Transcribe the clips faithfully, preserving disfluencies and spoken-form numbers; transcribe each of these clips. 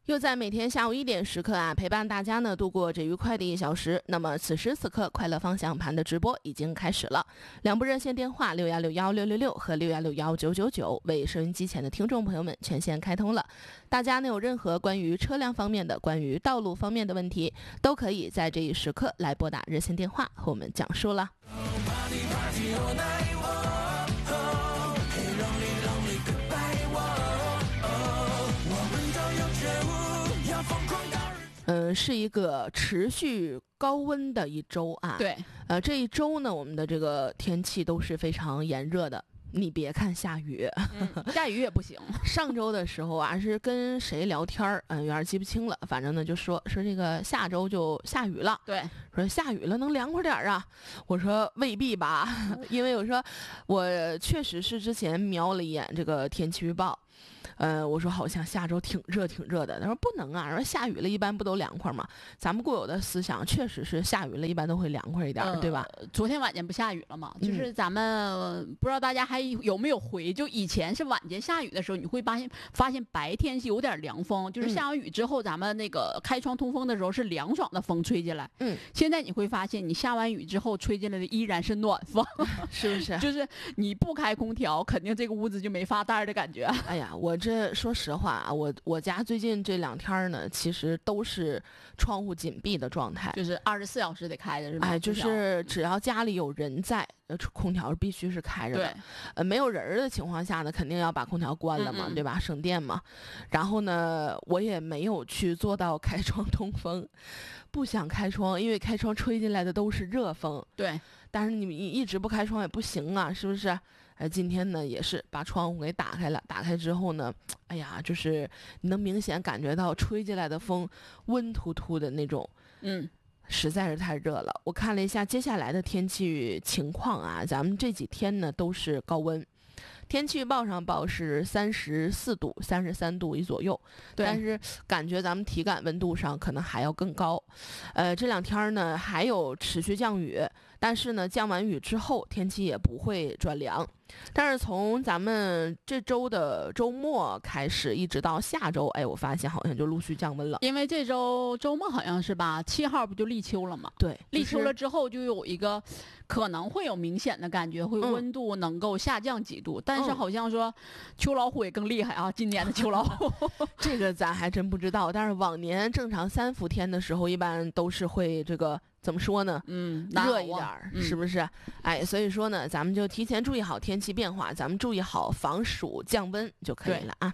又在每天下午一点时刻啊，陪伴大家呢度过这愉快的一小时。那么此时此刻，快乐方向盘的直播已经开始了。两部热线电话六幺六幺六六六和六幺六幺九九九为收音机前的听众朋友们全线开通了。大家呢有任何关于车辆方面的、关于道路方面的问题，都可以在这一时刻来拨打热线电话和我们讲述了。嗯，是一个持续高温的一周啊。 对， 呃，这一周呢，我们的这个天气都是非常炎热的。你别看下雨， 嗯、下雨也不行。 上周的时候啊，是跟谁聊天儿，嗯，有点记不清了。反正呢，就说说这个下周就下雨了。 对， 说下雨了能凉快点儿啊。我说未必吧，因为我说我确实是之前瞄了一眼这个天气预报。呃，我说好像下周挺热挺热的，他说不能啊，说下雨了一般不都凉快吗？咱们固有的思想确实是下雨了一般都会凉快一点，呃、对吧？ 昨天晚间不下雨了吗？就是咱们不知道大家还有没有回，就以前是晚间下雨的时候，你会发现发现白天是有点凉风，就是下完雨之后，咱们那个开窗通风的时候是凉爽的风吹进来。嗯，现在你会发现，你下完雨之后吹进来的依然是暖风， 是不是？ 就是你不开空调，肯定这个屋子就没发呆的感觉。 哎呀，我这说实话啊，我我家最近这两天呢，其实都是窗户紧闭的状态， 就是二十四小时得开的是吧？ 哎，就是只要家里有人在，呃，空调必须是开着的。呃，没有人的情况下呢，肯定要把空调关了嘛，嗯嗯对吧？省电嘛。然后呢，我也没有去做到开窗通风，不想开窗，因为开窗吹进来的都是热风。 对， 但是你一直不开窗也不行啊，是不是？哎，今天呢也是把窗户给打开了，打开之后呢，哎呀，就是你能明显感觉到吹进来的风温突突的那种， 嗯， 实在是太热了。我看了一下接下来的天气情况啊，咱们这几天呢都是高温。天气预报上报是三十四度、三十三度一左右，但是感觉咱们体感温度上可能还要更高。呃，这两天呢还有持续降雨，但是呢降完雨之后天气也不会转凉。但是从咱们这周的周末开始，一直到下周，哎，我发现好像就陆续降温了。 因为这周周末好像是吧，七号不就立秋了吗？ 对，就是、 立秋了之后就有一个可能会有明显的感觉，会温度能够下降几度。嗯、但是好像说秋老虎也更厉害啊，今年的秋老虎这个咱还真不知道。但是往年正常三伏天的时候，一般都是会这个。怎么说呢？ 嗯， 热一点儿， 嗯、 是不是？哎，所以说呢，咱们就提前注意好天气变化，咱们注意好防暑降温就可以了啊。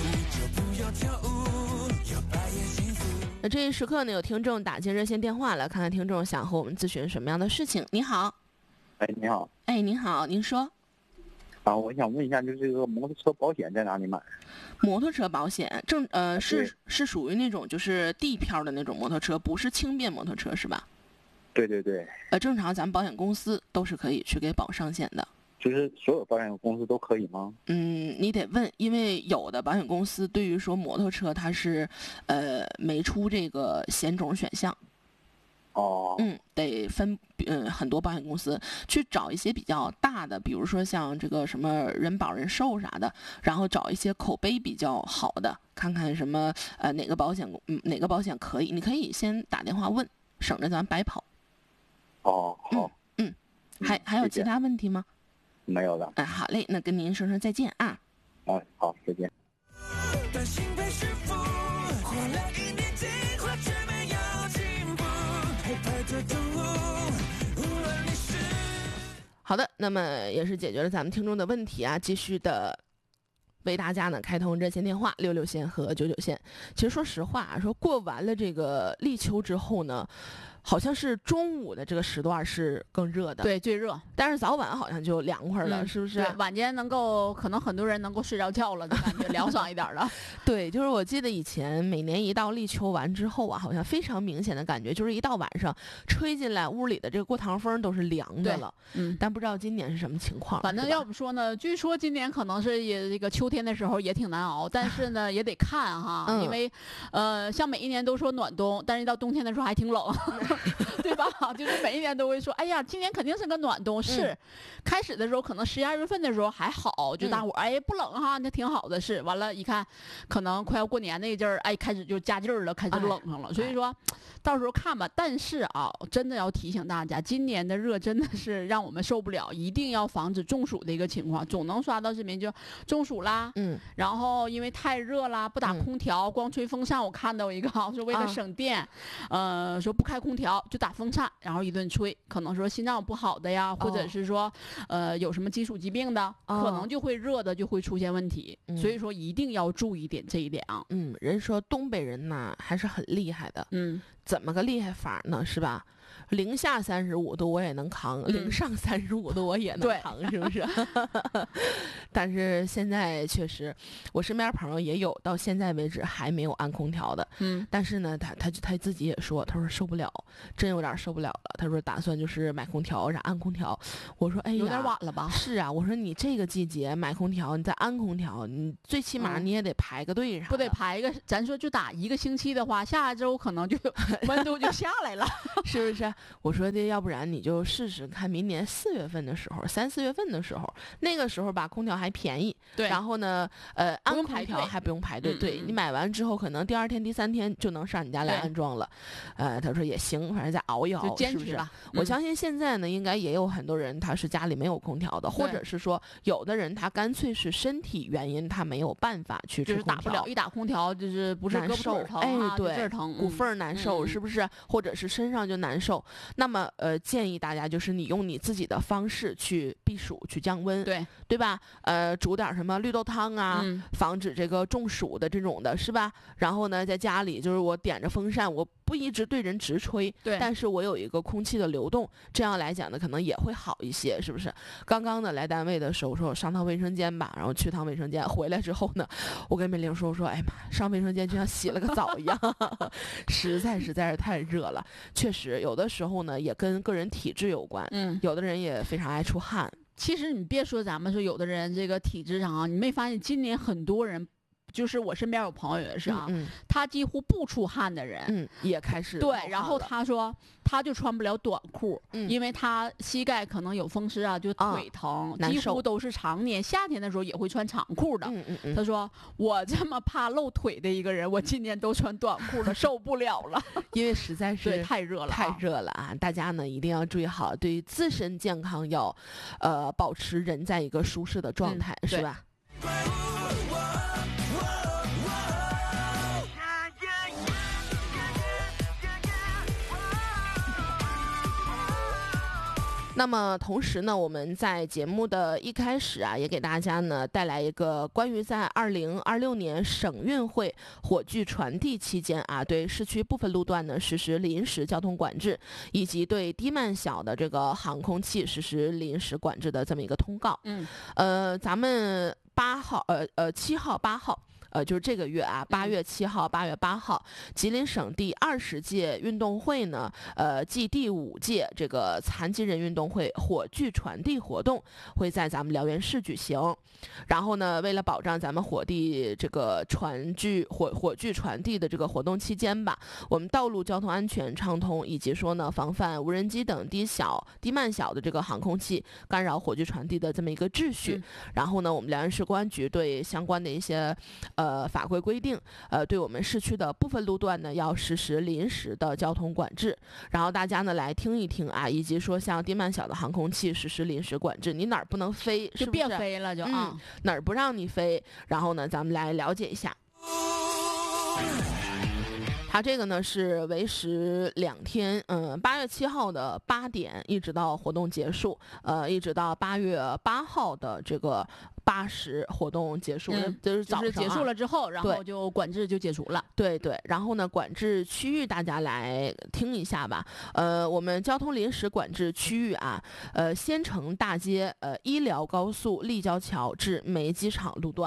那这一时刻呢，有听众打进热线电话了，看看听众想和我们咨询什么样的事情。你好， 哎，你好， 哎，您好，您说。 啊，我想问一下，就是这个摩托车保险在哪里买？ 摩托车保险正呃是是属于那种就是地票的那种摩托车，不是轻便摩托车是吧？ 对对对， 呃，正常咱们保险公司都是可以去给保上险的。 就是所有保险公司都可以吗？ 嗯，你得问，因为有的保险公司对于说摩托车它是，呃，没出这个险种选项。 哦。 嗯，得分嗯很多保险公司去找一些比较大的，比如说像这个什么人保人寿啥的，然后找一些口碑比较好的，看看什么呃哪个保险嗯哪个保险可以，你可以先打电话问，省着咱白跑。 哦，好， 嗯，嗯还还有其他问题吗？ 没有了。 哎，好嘞，那跟您说声再见啊。 啊，好，再见。 好的，那么也是解决了咱们听众的问题啊，继续的为大家呢开通热线电话六六线和九九线。其实说实话啊，说过完了这个立秋之后呢，好像是中午的这个时段是更热的， 对，最热。 但是早晚好像就凉快了， 嗯、 是不是？ 对，晚间能够，可能很多人能够睡着觉了，就感觉凉爽一点了。 对，就是我记得以前每年一到立秋完之后啊，好像非常明显的感觉，就是一到晚上吹进来屋里的这个过堂风都是凉的了。 嗯， 但不知道今年是什么情况。 反正要不说呢，据说今年可能是也这个秋天的时候也挺难熬，但是呢也得看哈， 嗯、 因为呃像每一年都说暖冬，但是到冬天的时候还挺冷。 对吧？就是每一年都会说，哎呀，今年肯定是个暖冬。是，嗯、开始的时候可能十一二月份的时候还好，就大伙儿、嗯、哎不冷哈，那挺好的。是，完了，一看可能快要过年那阵儿，哎，开始就加劲儿了，开始冷上了。哎、所以说，到时候看吧。但是啊，真的要提醒大家，今年的热真的是让我们受不了，一定要防止中暑的一个情况。总能刷到视频就中暑啦，嗯，然后因为太热啦，不打空调，嗯、光吹风扇。我看到一个说为了省电，啊、呃，说不开空调就打风扇，然后一顿吹，可能说心脏不好的呀，或者是说，呃，有什么基础疾病的，哦、可能就会热的就会出现问题。嗯、所以说一定要注意点这一点啊。 嗯，人说东北人呐还是很厉害的。嗯，怎么个厉害法呢？是吧？零下三十五度我也能扛，嗯、零上三十五度我也能扛，是不是？但是现在确实，我身边朋友也有到现在为止还没有安空调的。嗯，但是呢，他他他自己也说，他说受不了，真有点受不了了。他说打算就是买空调，然后安空调。我说哎呀， 有点晚了吧？ 是啊，我说你这个季节买空调，你再安空调，你最起码你也得排个队啥的、嗯、 不得排一个？咱说就打一个星期的话，下周可能就温度就下来了， 是不是？我说的，要不然你就试试看，明年四月份的时候，三四月份的时候，那个时候吧，空调还便宜， 对， 然后呢，呃，安空调还不用排队，对，你买完之后，可能第二天、第三天就能上你家来安装了。呃，他说也行，反正再熬一熬， 就坚持吧。是不是？我相信现在呢，应该也有很多人他是家里没有空调的，或者是说有的人他干脆是身体原因，他没有办法去就是打不了，一打空调就是不是难受， 疼、啊、 哎，对， 这儿疼， 骨缝难受， 嗯、 是不是？或者是身上就难受。那么呃，建议大家就是你用你自己的方式去避暑、去降温， 对对吧？呃，煮点什么绿豆汤啊， 嗯、 防止这个中暑的这种的，是吧？然后呢，在家里就是我点着风扇，我不一直对人直吹， 对， 但是我有一个空气的流动，这样来讲呢，可能也会好一些，是不是？刚刚呢来单位的时候说我上趟卫生间吧，然后去趟卫生间，回来之后呢，我跟美玲说说，哎呀妈，上卫生间就像洗了个澡一样，实在实在是太热了。确实，有的时候呢也跟个人体质有关，嗯，有的人也非常爱出汗。 其实你别说咱们说有的人这个体质上啊，你没发现今年很多人。就是我身边有朋友也是啊， 嗯嗯、 他几乎不出汗的人， 嗯，也开始对，然后他说他就穿不了短裤， 嗯、 因为他膝盖可能有风湿啊，就腿疼， 啊、 几乎都是常年。夏天的时候也会穿长裤的。 嗯嗯嗯、 他说我这么怕露腿的一个人，我今年都穿短裤了，受不了了， 因为实在是太热了， 太热了啊！大家呢一定要注意好，对于自身健康要，呃，保持人在一个舒适的状态， 嗯、 是吧？那么同时呢，我们在节目的一开始啊，也给大家呢带来一个关于在二零二六年省运会火炬传递期间啊，对市区部分路段呢实施临时交通管制，以及对低慢小的这个航空器实施临时管制的这么一个通告。 嗯， 呃，咱们八号，呃呃七号、八号。呃，就是这个月啊，八月七号、八月八号，吉林省第二十届运动会呢，呃，暨第五届这个残疾人运动会火炬传递活动会在咱们辽源市举行。然后呢，为了保障咱们火地这个传炬火火炬传递的这个活动期间吧，我们道路交通安全畅通，以及说呢，防范无人机等低小、低慢小的这个航空器干扰火炬传递的这么一个秩序。 嗯、 然后呢，我们辽源市公安局对相关的一些呃，法规规定，呃，对我们市区的部分路段呢，要实施临时的交通管制。然后大家呢来听一听啊，以及说像低慢小的航空器实施临时管制，你哪儿不能飞，是不是？ 就别飞了就啊、 嗯，哪儿不让你飞？然后呢，咱们来了解一下。它这个呢是为时两天，嗯，八月七号的八点一直到活动结束，呃，一直到八月八号的这个八时活动结束， 嗯、 就是早上、啊、 就是结束了之后，然后就管制就解除了。 对对，然后呢，管制区域大家来听一下吧。呃，我们交通临时管制区域啊，呃，仙城大街、呃，医疗高速立交桥至梅机场路段。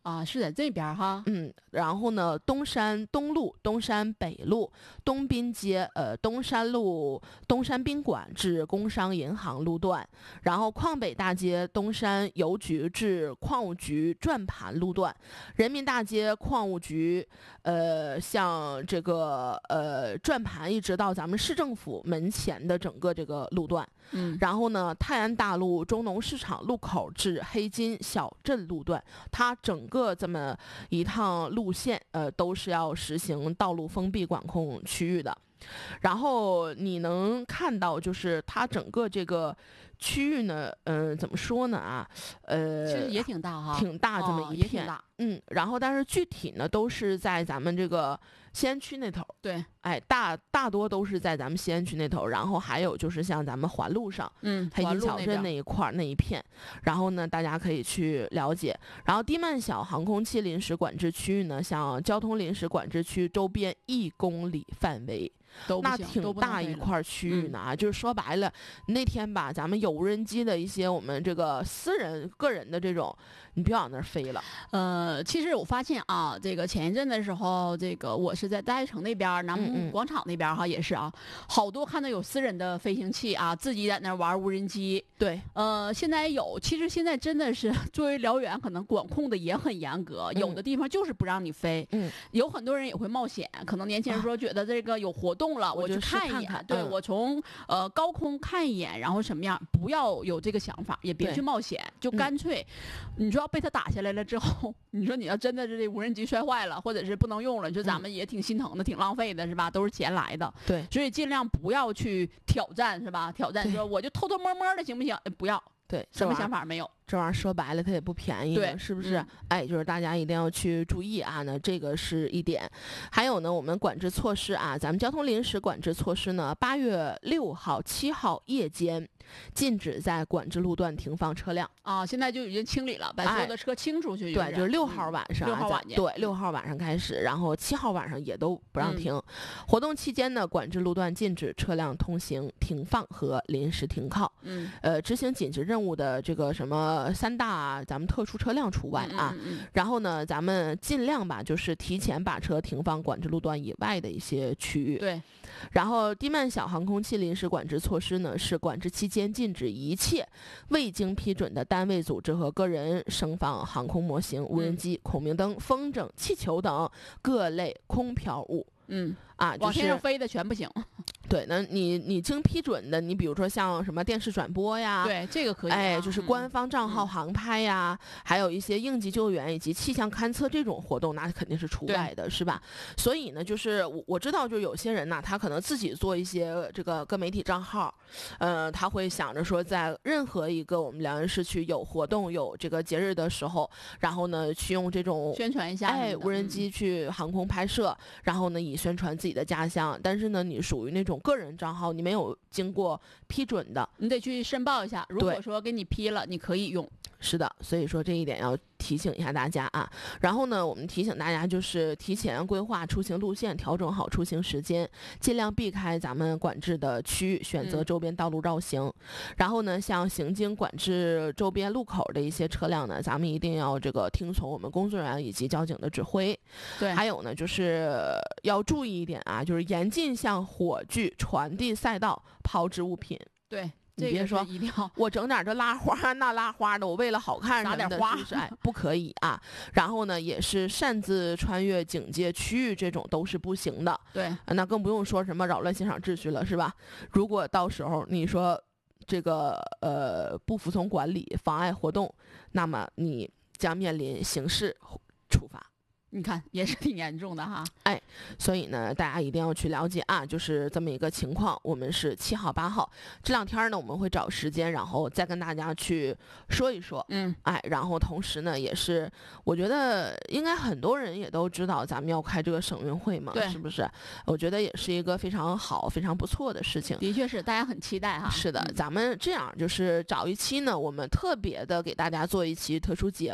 啊，是在这边哈。 嗯，然后呢，东山东路、东山北路、东滨街、呃东山路、东山宾馆至工商银行路段，然后矿北大街东山邮局至矿务局转盘路段，人民大街矿务局，呃，像这个呃转盘一直到咱们市政府门前的整个这个路段。 嗯， 然后呢，泰安大路中农市场路口至黑金小镇路段，它整个这么一趟路线，呃，都是要实行道路封闭管控区域的。然后你能看到，就是它整个这个区域呢，嗯、呃，怎么说呢啊，呃， 其实也挺大哈， 挺大这么哦一片， 也挺大。 嗯，然后但是具体呢，都是在咱们这个西安区那头。 对， 哎，大大多都是在咱们西安区那头，然后还有就是像咱们环路上， 嗯， 黑金小镇环路那边那一块儿那一片，然后呢，大家可以去了解。然后低慢小航空器临时管制区域呢，像交通临时管制区周边一公里范围。 都不行那挺都不能飞了大一块区域呢啊，就是说白了，那天吧，咱们有无人机的一些我们这个私人个人的这种，你别往那儿飞了。 呃，其实我发现啊，这个前一阵的时候，这个我是在大悦城那边儿南嗯嗯木广场那边儿哈，也是啊，好多看到有私人的飞行器啊，自己在那儿玩无人机。 对， 呃，现在有，其实现在真的是作为辽源，可能管控的也很严格，有的地方就是不让你飞。 嗯， 有很多人也会冒险，可能年轻人说觉得这个有活动了，我去我就试看一眼， 看看对、 嗯我从呃高空看一眼，然后什么样，不要有这个想法，也别对去冒险，就嗯干脆，你说要被他打下来了之后，你说你要真的是这无人机摔坏了，或者是不能用了，就咱嗯们也挺心疼的，挺浪费的，是吧？都是钱来的， 对， 所以尽量不要去挑战，是吧？挑战对说我就偷偷摸摸的行不行？哎不要， 对， 什么这玩意儿想法没有？ 这玩意儿说白了，它也不便宜的， 对是不是？ 嗯哎，就是大家一定要去注意啊。那这个是一点。还有呢，我们管制措施啊，咱们交通临时管制措施呢，八月六号、七号夜间禁止在管制路段停放车辆。 啊，现在就已经清理了，把所有的车清出去、 对，就是六嗯号晚上、啊，咱六号晚间对，六号晚上开始，然后七号晚上也都不让嗯停。活动期间呢，管制路段禁止车辆通行、停放和临时停靠。 嗯呃，执行紧急任务的这个什么三大咱们特殊车辆除外啊。 嗯嗯嗯然后呢，咱们尽量吧，就是提前把车停放管制路段以外的一些区域。 对， 然后低慢小航空器临时管制措施呢，是管制期间禁止一切未经批准的单位、组织和个人升放航空模型、无人嗯机、孔明灯、风筝、气球等各类空飘物。 嗯， 啊，就往天上是飞的全不行。 对，那你你经批准的，你比如说像什么电视转播呀， 对，这个可以、啊。 哎，就是官嗯方账号嗯航拍呀，还有一些应急救援以及气象勘测这种活动，那肯定是除对外的，是吧？所以呢，就是我我知道，就有些人呢，他可能自己做一些这个各媒体账号，呃，他会想着说，在任何一个我们辽源市区有活动、有这个节日的时候，然后呢，去用这种宣传一下什么的， 哎，无人嗯机去航空拍摄，然后呢，以宣传自己的家乡。但是呢，你属于那种个人账号，你没有经过批准的， 你得去申报一下。如对果说给你批了，你可以用。 是的，所以说这一点要提醒一下大家啊。然后呢，我们提醒大家就是提前规划出行路线，调整好出行时间，尽量避开咱们管制的区域，选择嗯周边道路绕行。然后呢，像行经管制周边路口的一些车辆呢，咱们一定要这个听从我们工作人员以及交警的指挥。 对， 还有呢，就是要注意一点啊，就是严禁向火炬、传递赛道抛掷物品。 对，这个是你别说一定要。 我整点这拉花那拉花的，我为了好看什么的， 撒点花是不是？哎，不可以啊。然后呢，也是擅自穿越警戒区域，这种都是不行的。 对， 啊那更不用说什么扰乱现场秩序了，是吧？如果到时候你说这个呃不服从管理、妨碍活动，那么你将面临刑事处罚。 你看也是挺严重的哈。 所以呢，大家一定要去了解啊，就是这么一个情况。我们是七号、八号这两天呢，我们会找时间，然后再跟大家去说一说。 嗯， 哎，然后同时呢，也是我觉得应该很多人也都知道咱们要开这个省运会嘛， 对是不是？我觉得也是一个非常好、非常不错的事情。 的确是，大家很期待哈。 是的， 嗯咱们这样就是找一期呢，我们特别的给大家做一期特殊节目，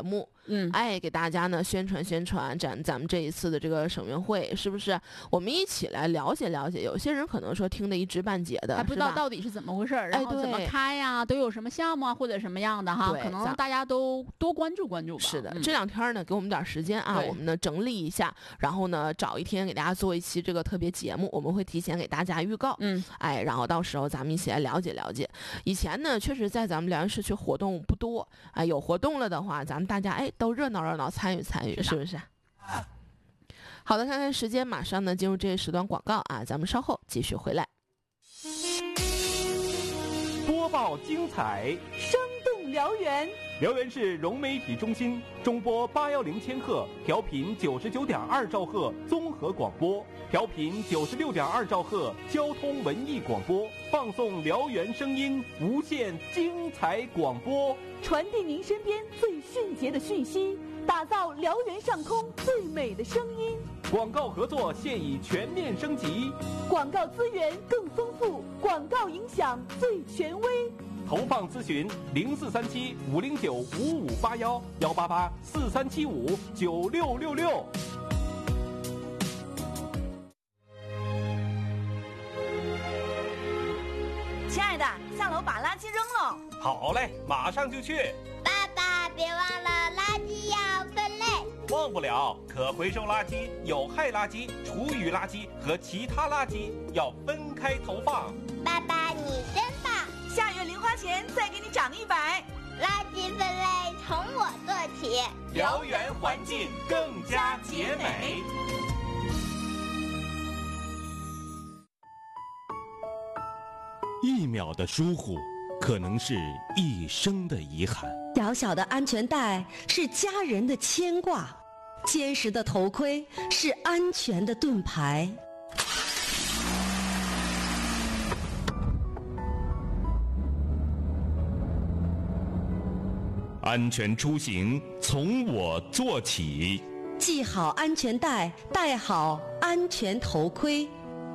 嗯， 哎，给大家呢宣传宣传咱咱们这一次的这个省运会，是不是？我们一起来了解了解。有些人可能说听得一知半解的， 还不知道到底是怎么回事儿，然后怎么开呀，都有什么项目啊，或者什么样的哈，可能大家都多关注关注吧。 是的，这两天呢，给我们点时间啊，我们呢整理一下，然后呢找一天给大家做一期这个特别节目，我们会提前给大家预告。 嗯， 哎，然后到时候咱们一起来了解了解。以前呢，确实在咱们辽源市区活动不多，哎，有活动了的话，咱们大家哎都热闹热闹，参与参与，是不是？好的，看看时间，马上呢进入这一时段广告啊，咱们稍后继续回来。 播报精彩， 生动辽源。 辽源市融媒体中心中波八幺零千赫，调频九十九点二兆赫综合广播，调频九十六点二兆赫交通文艺广播，放送辽源声音，无限精彩广播， 传递您身边最迅捷的讯息，打造辽源上空最美的声音。 广告合作现已全面升级， 广告资源更丰富，广告影响最权威。 投放咨询零四三七五零九五五八幺幺八八四三七五九六六六。 亲爱的，下楼把垃圾扔了。 好嘞，马上就去。 爸爸，别忘了垃圾要分类。 忘不了，可回收垃圾、有害垃圾、厨余垃圾和其他垃圾要分开投放。 爸爸，你真棒！ 下月零花钱再给你涨一百。 垃圾分类从我做起， 辽源环境更加洁美。 一秒的疏忽，可能是一生的遗憾。 小小的安全带是家人的牵挂，坚实的头盔是安全的盾牌。 安全出行从我做起， 系好安全带，戴好安全头盔。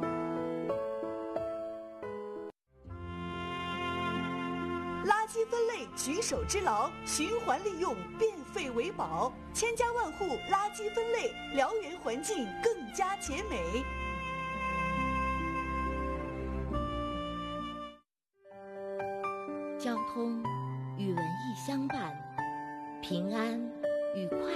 垃圾分类举手之劳，循环利用，变废为宝，千家万户垃圾分类，辽源环境更加洁美。 交通与文艺相伴，平安与快